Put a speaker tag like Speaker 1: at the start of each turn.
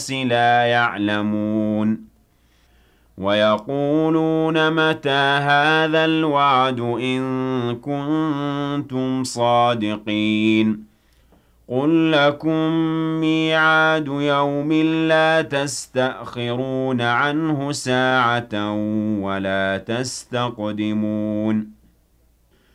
Speaker 1: لا يعلمون ويقولون متى هذا الوعد إن كنتم صادقين قل لكم ميعاد يوم لا تستأخرون عنه ساعة ولا تستقدمون